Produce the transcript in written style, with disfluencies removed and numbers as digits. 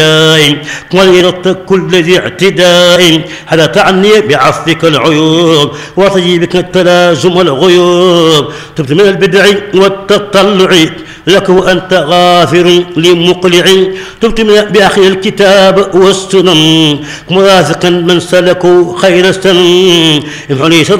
وليرد كل ذي اعتداء هذا تعني بعفك العيوب وتجيبك التلازم والغيوب تبت من البدع والتطلع لك وأنت غافر لمقلع تبت بأخي الكتاب والسنن مرافقا من سلكوا خير السنن